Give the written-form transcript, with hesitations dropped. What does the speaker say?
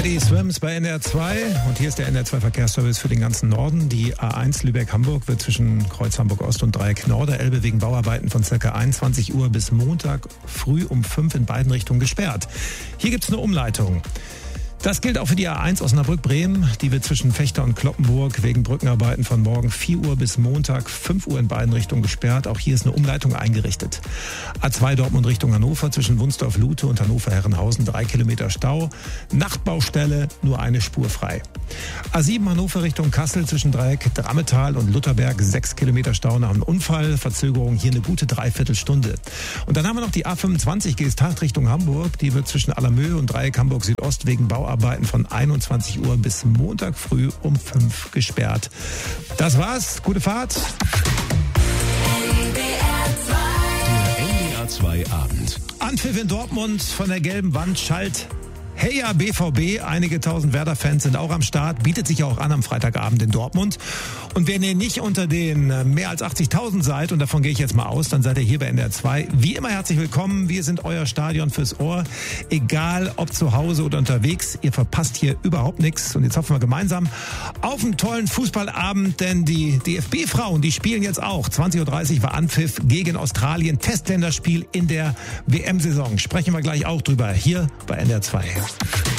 Eddie Swims bei NDR 2 und hier ist der NDR 2 Verkehrsservice für den ganzen Norden. Die A1 Lübeck-Hamburg wird zwischen Kreuz Hamburg-Ost und Dreieck Norderelbe wegen Bauarbeiten von ca. 21 Uhr bis Montag früh um 5 in beiden Richtungen gesperrt. Hier gibt's eine Umleitung. Das gilt auch für die A1 Osnabrück-Bremen. Die wird zwischen Fechter und Cloppenburg wegen Brückenarbeiten von morgen 4 Uhr bis Montag 5 Uhr in beiden Richtungen gesperrt. Auch hier ist eine Umleitung eingerichtet. A2 Dortmund Richtung Hannover zwischen Wunsdorf-Lute und Hannover-Herrenhausen 3 Kilometer Stau. Nachtbaustelle, nur eine Spur frei. A7 Hannover Richtung Kassel zwischen Dreieck Drammetal und Lutherberg 6 Kilometer Stau nach einem Unfall. Verzögerung hier eine gute Dreiviertelstunde. Und dann haben wir noch die A25 Geesthacht Richtung Hamburg. Die wird zwischen Allermöhe und Dreieck Hamburg Südost wegen Bauarbeiten von 21 Uhr bis Montag früh um 5 gesperrt. Das war's. Gute Fahrt. NDR 2 Abend. Anpfiff in Dortmund, von der gelben Wand schallt Heya BVB, einige tausend Werder-Fans sind auch am Start, bietet sich auch an am Freitagabend in Dortmund. Und wenn ihr nicht unter den mehr als 80.000 seid, und davon gehe ich jetzt mal aus, dann seid ihr hier bei NDR 2. Wie immer herzlich willkommen, wir sind euer Stadion fürs Ohr. Egal ob zu Hause oder unterwegs, ihr verpasst hier überhaupt nichts. Und jetzt hoffen wir gemeinsam auf einen tollen Fußballabend, denn die DFB-Frauen, die spielen jetzt auch. 20.30 Uhr war Anpfiff gegen Australien, Testländerspiel in der WM-Saison. Sprechen wir gleich auch drüber, hier bei NDR 2.